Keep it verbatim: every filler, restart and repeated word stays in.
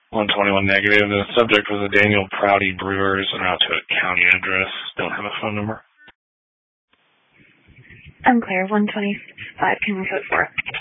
one twenty-one negative. The subject was a Daniel Prouty Brewers and out to a county address. Don't have a phone number. I'm clear. one twenty-five, can we code for?